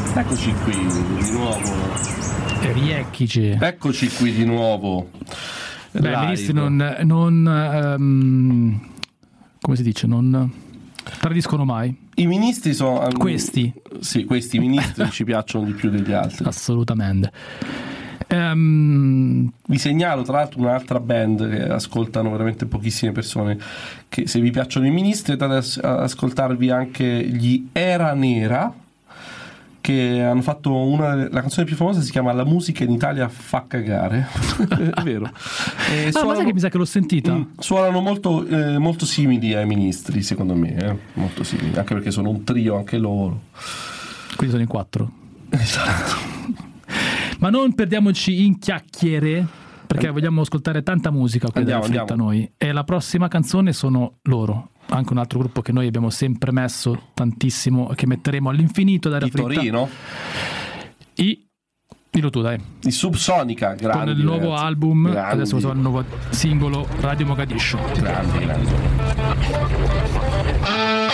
Eccoci qui di nuovo. Riecchici. Eccoci qui di nuovo. Beh, i ministri non come si dice? Non tradiscono mai. I ministri sono questi ministri ci piacciono di più degli altri. Assolutamente. Vi segnalo tra l'altro un'altra band che ascoltano veramente pochissime persone, che se vi piacciono i ministri andate ad ascoltarvi anche gli Era Nera, che hanno fatto la canzone più famosa, si chiama La musica in Italia fa cagare. È vero. Ma sai che mi sa che l'ho sentita? Suonano molto, molto simili ai ministri, secondo me, molto simili, anche perché sono un trio anche loro. Quindi sono in 4. Esatto. Ma non perdiamoci in chiacchiere, perché vogliamo ascoltare tanta musica qui della Fritta noi. E la prossima canzone sono loro, anche un altro gruppo che noi abbiamo sempre messo tantissimo, che metteremo all'infinito della Fritta. Torino? Dillo tu, dai. I Subsonica, grandi. Con il nuovo album, grandi. adesso sono il nuovo singolo Radio Mogadiscio. Grandi.